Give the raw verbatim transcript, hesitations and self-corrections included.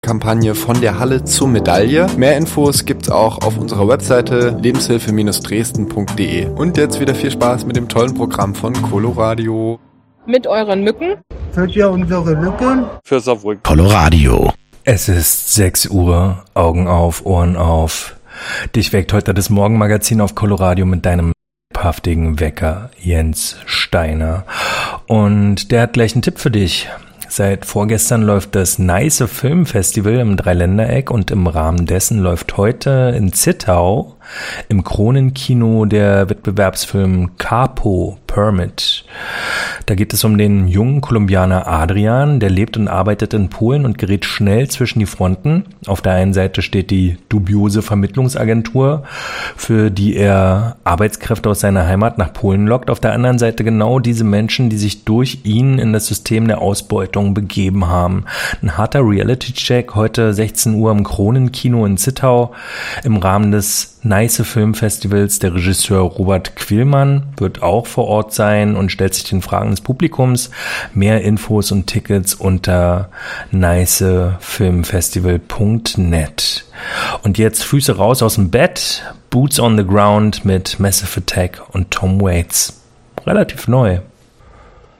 Kampagne von der Halle zur Medaille. Mehr Infos gibt's auch auf unserer Webseite lebenshilfe Dresden punkt de. Und jetzt wieder viel Spaß mit dem tollen Programm von Coloradio. Mit euren Mücken. Hört ihr unsere Mücken? Für Saarbrücken. Coloradio. Es ist sechs Uhr, Augen auf, Ohren auf. Dich weckt heute das Morgenmagazin auf Coloradio mit deinem haftigen Wecker, Jens Steiner. Und der hat gleich einen Tipp für dich. Seit vorgestern läuft das Neiße Filmfestival im Dreiländereck und im Rahmen dessen läuft heute in Zittau im Kronenkino der Wettbewerbsfilm Capo Permit. Da geht es um den jungen Kolumbianer Adrian, der lebt und arbeitet in Polen und gerät schnell zwischen die Fronten. Auf der einen Seite steht die dubiose Vermittlungsagentur, für die er Arbeitskräfte aus seiner Heimat nach Polen lockt. Auf der anderen Seite genau diese Menschen, die sich durch ihn in das System der Ausbeutung begeben haben. Ein harter Reality-Check heute sechzehn Uhr im Kronenkino in Zittau im Rahmen des Neiße Filmfestivals. Der Regisseur Robert Quillmann wird auch vor Ort sein und stellt sich den Fragen des Publikums. Mehr Infos und Tickets unter neiße filmfestival punkt net. Und jetzt Füße raus aus dem Bett, Boots on the Ground mit Massive Attack und Tom Waits. Relativ neu.